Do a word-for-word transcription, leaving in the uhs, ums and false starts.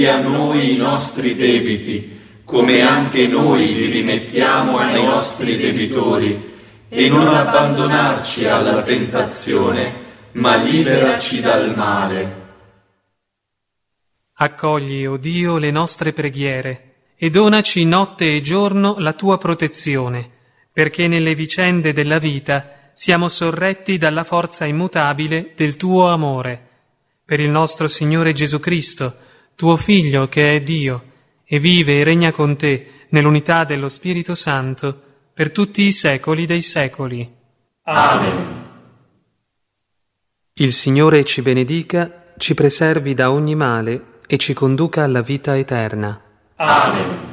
a noi i nostri debiti, come anche noi li rimettiamo ai nostri debitori, e non abbandonarci alla tentazione, ma liberaci dal male. Accogli, o Dio, le nostre preghiere e donaci notte e giorno la tua protezione, perché nelle vicende della vita siamo sorretti dalla forza immutabile del tuo amore. Per il nostro Signore Gesù Cristo, tuo Figlio che è Dio, e vive e regna con te nell'unità dello Spirito Santo, per tutti i secoli dei secoli. Amen. Il Signore ci benedica, ci preservi da ogni male e ci conduca alla vita eterna. Amen.